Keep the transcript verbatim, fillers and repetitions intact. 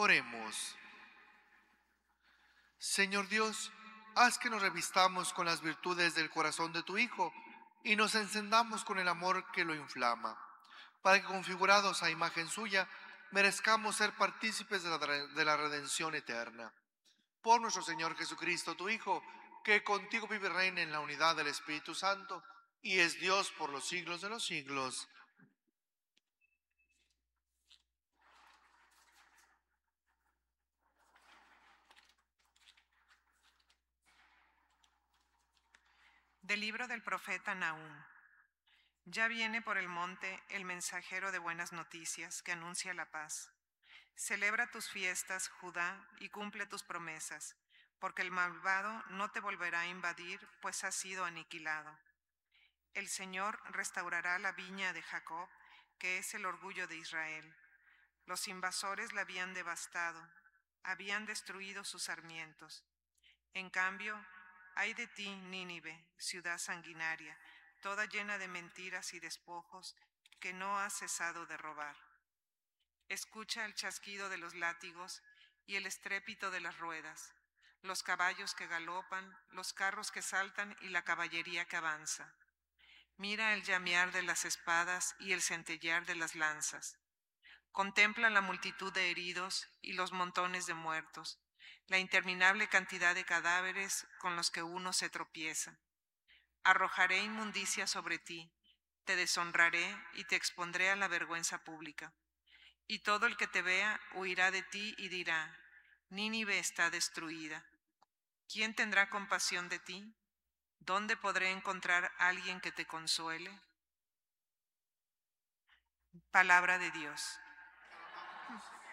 Oremos. Señor Dios, haz que nos revistamos con las virtudes del corazón de tu Hijo y nos encendamos con el amor que lo inflama, para que configurados a imagen suya, merezcamos ser partícipes de la, de la redención eterna. Por nuestro Señor Jesucristo, tu Hijo, que contigo vive y reina en la unidad del Espíritu Santo, y es Dios por los siglos de los siglos. Del libro del profeta Nahum. Ya viene por el monte el mensajero de buenas noticias que anuncia la paz. Celebra tus fiestas, Judá, y cumple tus promesas, porque el malvado no te volverá a invadir, pues ha sido aniquilado. El Señor restaurará la viña de Jacob, que es el orgullo de Israel. Los invasores la habían devastado, habían destruido sus sarmientos. En cambio, ay de ti, Nínive, ciudad sanguinaria, toda llena de mentiras y despojos, que no has cesado de robar. Escucha el chasquido de los látigos y el estrépito de las ruedas, los caballos que galopan, los carros que saltan y la caballería que avanza. Mira el llamear de las espadas y el centellear de las lanzas. Contempla la multitud de heridos y los montones de muertos, la interminable cantidad de cadáveres con los que uno se tropieza. Arrojaré inmundicia sobre ti, te deshonraré y te expondré a la vergüenza pública. Y todo el que te vea huirá de ti y dirá: Nínive está destruida. ¿Quién tendrá compasión de ti? ¿Dónde podré encontrar a alguien que te consuele? Palabra de Dios.